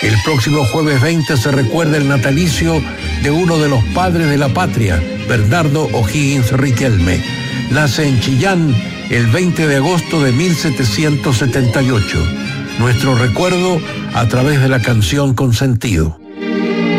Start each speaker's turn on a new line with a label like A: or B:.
A: El próximo jueves 20 se recuerda el natalicio de uno de los padres de la patria, Bernardo O'Higgins Riquelme. Nace en Chillán el 20 de agosto de 1778. Nuestro recuerdo a través de la canción Consentido.